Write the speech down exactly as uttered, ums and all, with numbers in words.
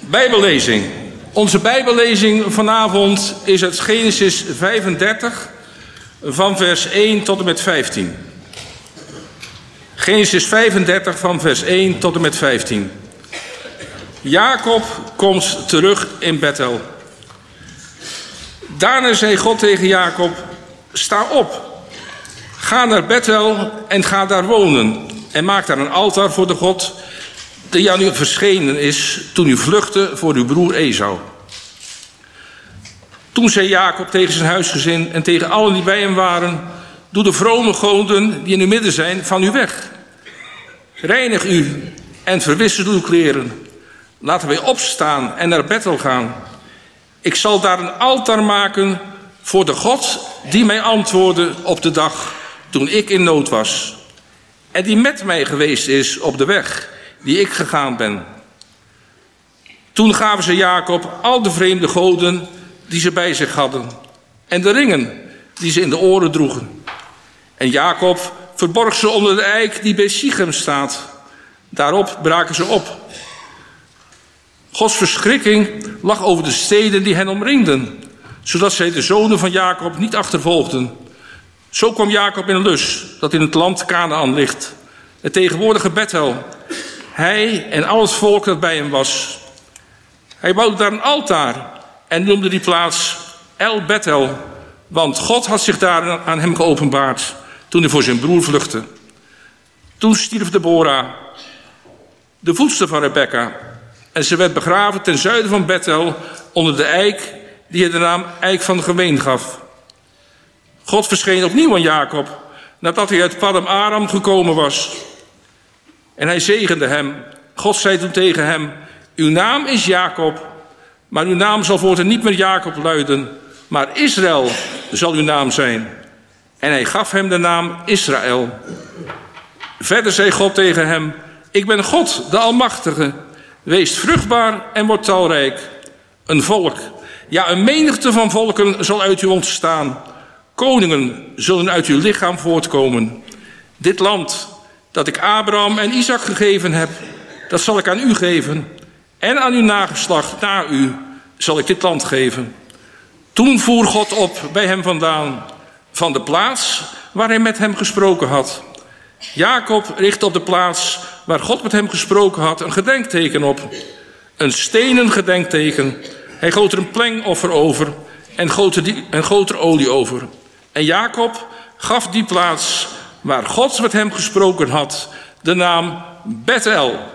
Bijbellezing. Onze Bijbellezing vanavond is uit Genesis vijfendertig van vers één tot en met vijftien. Genesis vijfendertig van vers één tot en met vijftien. Jacob komt terug in Bethel. Daarna zei God tegen Jacob: sta op, ga naar Bethel en ga daar wonen en maak daar een altaar voor de God die aan u verschenen is toen u vluchtte voor uw broer Esau. Toen zei Jacob tegen zijn huisgezin en tegen allen die bij hem waren: doe de vrome goden die in uw midden zijn van u weg. Reinig u en verwissel uw kleren. Laten wij opstaan en naar Bethel gaan. Ik zal daar een altaar maken voor de God die mij antwoordde op de dag toen ik in nood was. En die met mij geweest is op de weg die ik gegaan ben. Toen gaven ze Jacob al de vreemde goden die ze bij zich hadden en de ringen die ze in de oren droegen. En Jacob verborg ze onder de eik die bij Sichem staat. Daarop braken ze op. Gods verschrikking lag over de steden die hen omringden, zodat zij de zonen van Jacob niet achtervolgden. Zo kwam Jacob in Lus, dat in het land Kanaan ligt, het tegenwoordige Bethel, hij en al het volk dat bij hem was. Hij bouwde daar een altaar en noemde die plaats El Bethel, want God had zich daar aan hem geopenbaard toen hij voor zijn broer vluchtte. Toen stierf Deborah, de voedster van Rebekka, en ze werd begraven ten zuiden van Bethel onder de eik die hij de naam Eik van Geween gaf. God verscheen opnieuw aan Jacob nadat hij uit Paddan Aram gekomen was. En hij zegende hem. God zei toen tegen hem: uw naam is Jacob, maar uw naam zal voortaan niet meer Jacob luiden, maar Israël zal uw naam zijn. En hij gaf hem de naam Israël. Verder zei God tegen hem: ik ben God, de Almachtige. Wees vruchtbaar en word talrijk. Een volk, ja een menigte van volken zal uit u ontstaan. Koningen zullen uit uw lichaam voortkomen. Dit land dat ik Abraham en Isaac gegeven heb, dat zal ik aan u geven. En aan uw nageslacht na u zal ik dit land geven. Toen voer God op bij hem vandaan, van de plaats waar hij met hem gesproken had. Jacob richtte op de plaats waar God met hem gesproken had een gedenkteken op. Een stenen gedenkteken. Hij goot er een plengoffer over en goot er, die, en goot er olie over. En Jacob gaf die plaats waar God met hem gesproken had de naam Bethel.